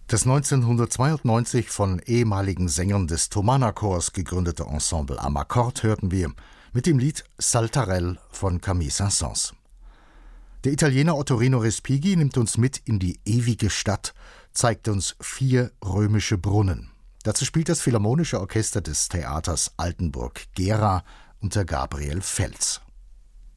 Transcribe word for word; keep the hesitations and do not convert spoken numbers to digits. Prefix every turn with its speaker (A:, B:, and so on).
A: Das neunzehnhundertzweiundneunzig von ehemaligen Sängern des Thomann-Chors gegründete Ensemble Amarcord hörten wir mit dem Lied Saltarell von Camille Saint-Saëns. Der Italiener Ottorino Respighi nimmt uns mit in die ewige Stadt, zeigt uns vier römische Brunnen. Dazu spielt das Philharmonische Orchester des Theaters Altenburg-Gera unter Gabriel Fels.